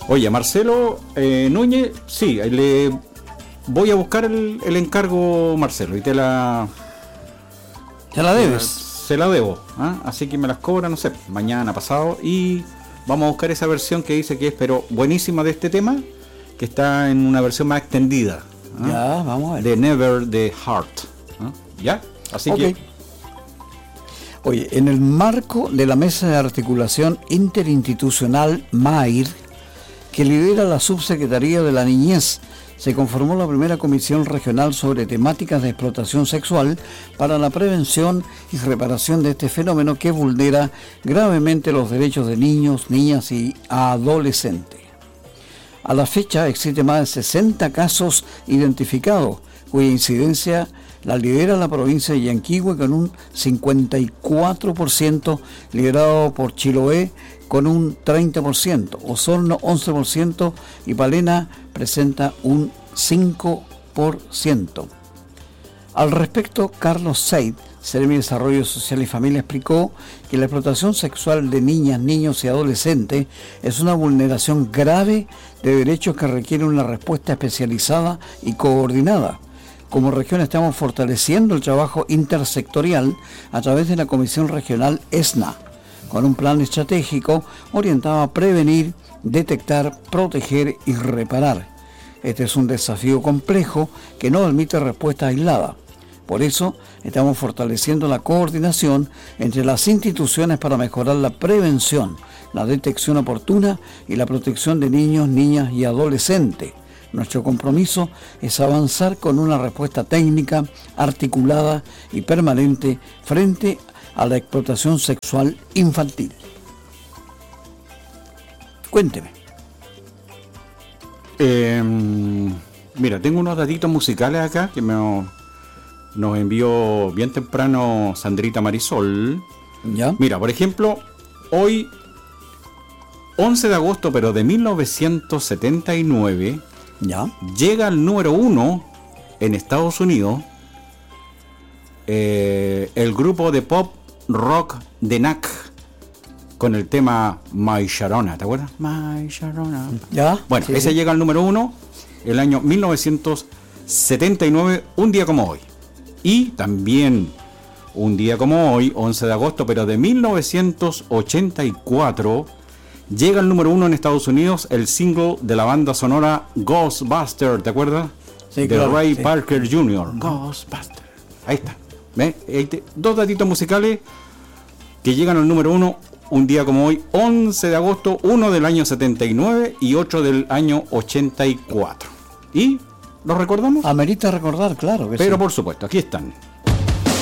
Oye, Marcelo Núñez, sí, le voy a buscar el encargo, Marcelo, y te la debes. Se la debo, ¿eh? Así que me las cobra, no sé, mañana, pasado, y vamos a buscar esa versión que dice que es, pero buenísima de este tema, que está en una versión más extendida. ¿Eh? Ya, vamos a ver. De Never the Heart. ¿Eh? ¿Ya? Así okay. que... Oye, en el marco de la Mesa de Articulación Interinstitucional MAIR, que lidera la Subsecretaría de la Niñez, se conformó la primera comisión regional sobre temáticas de explotación sexual para la prevención y reparación de este fenómeno que vulnera gravemente los derechos de niños, niñas y adolescentes. A la fecha existen más de 60 casos identificados, cuya incidencia la lidera la provincia de Yanquihue con un 54%, liderado por Chiloé con un 30%, Osorno 11% y Palena presenta un 5%. Al respecto, Carlos Seid, Seremi de Desarrollo Social y Familia, explicó que la explotación sexual de niñas, niños y adolescentes es una vulneración grave de derechos que requiere una respuesta especializada y coordinada. Como región estamos fortaleciendo el trabajo intersectorial a través de la Comisión Regional ESNA, con un plan estratégico orientado a prevenir, detectar, proteger y reparar. Este es un desafío complejo que no admite respuesta aislada. Por eso estamos fortaleciendo la coordinación entre las instituciones para mejorar la prevención, la detección oportuna y la protección de niños, niñas y adolescentes. Nuestro compromiso es avanzar con una respuesta técnica, articulada y permanente frente a la explotación sexual infantil. Cuénteme. Mira, tengo unos datitos musicales acá que nos envió bien temprano Sandrita Marisol. ¿Ya? Mira, por ejemplo, hoy, 11 de agosto, pero de 1979... ¿Ya? llega al número 1 en Estados Unidos el grupo de pop rock de NAC con el tema My Sharona, ¿te acuerdas? My Sharona. ¿Ya? Bueno, sí, ese sí. llega al número 1 el año 1979, un día como hoy. Y también un día como hoy, 11 de agosto, pero de 1984, llega al número 1 en Estados Unidos el single de la banda sonora Ghostbusters, ¿te acuerdas? Sí, de claro, Ray sí. Parker Jr. Ghostbusters. Ahí está. ¿Ves? Dos datitos musicales que llegan al número 1 un día como hoy, 11 de agosto, uno del año 79 y otro del año 84. ¿Y los recordamos? Amerita recordar, claro que Pero sí. por supuesto, aquí están.